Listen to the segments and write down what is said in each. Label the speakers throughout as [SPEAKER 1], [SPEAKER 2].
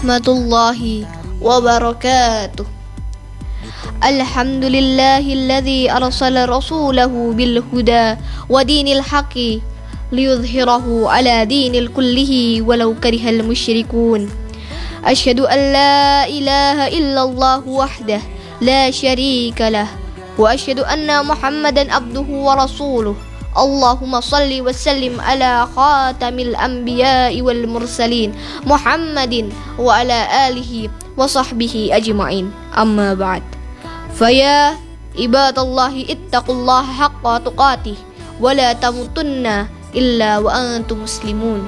[SPEAKER 1] Warahmatullahi wabarakatuh. Alhamdulillahilladzi arsala rasulahu bil huda wa dinil haqqi liyudhhirahu ala dinil kullihi walau karihal musyrikun. Asyhadu an la ilaha illallah wahdah la syarika lah wa asyhadu anna Muhammadan abduhu wa rasuluh. Allahumma salli wa sallim ala khatamil anbiya'i wal mursalin Muhammadin wa ala alihi wa sahbihi ajma'in. Amma ba'd. Faya ibadallahi ittaqullaha haqqa tuqatih wa la tamutunna illa wa antum muslimun.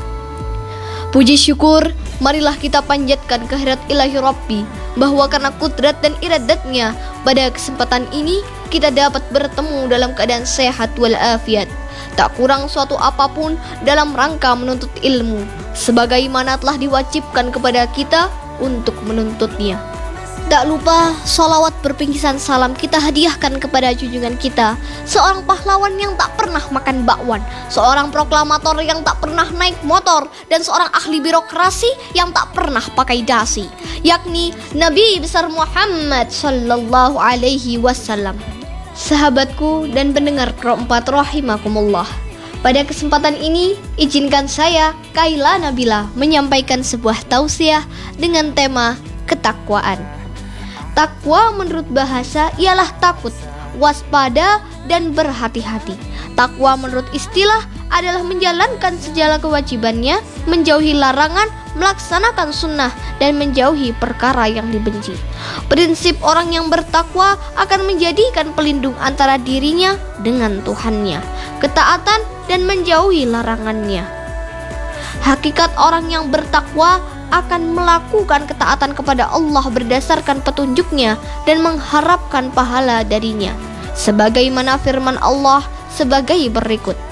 [SPEAKER 1] Puji syukur marilah kita panjatkan kehadirat ilahi Rabbi, bahwa karena kudrat dan iradatnya pada kesempatan ini kita dapat bertemu dalam keadaan sehat walafiat, tak kurang suatu apapun dalam rangka menuntut ilmu, sebagaimana telah diwajibkan kepada kita untuk menuntutnya. Tak lupa sholawat berpinggisan salam kita hadiahkan kepada junjungan kita, seorang pahlawan yang tak pernah makan bakwan, seorang proklamator yang tak pernah naik motor, dan seorang ahli birokrasi yang tak pernah pakai dasi, yakni Nabi besar Muhammad sallallahu alaihi wasallam. Sahabatku dan pendengar keempat rahimakumullah, pada kesempatan ini izinkan saya Kaila Nabila menyampaikan sebuah tausiah dengan tema ketakwaan. Takwa menurut bahasa ialah takut, waspada, dan berhati-hati. Takwa menurut istilah adalah menjalankan segala kewajibannya, menjauhi larangan, melaksanakan sunnah, dan menjauhi perkara yang dibenci. Prinsip orang yang bertakwa akan menjadikan pelindung antara dirinya dengan Tuhannya, ketaatan dan menjauhi larangannya. Hakikat orang yang bertakwa akan melakukan ketaatan kepada Allah berdasarkan petunjuknya dan mengharapkan pahala darinya, sebagaimana firman Allah sebagai berikut: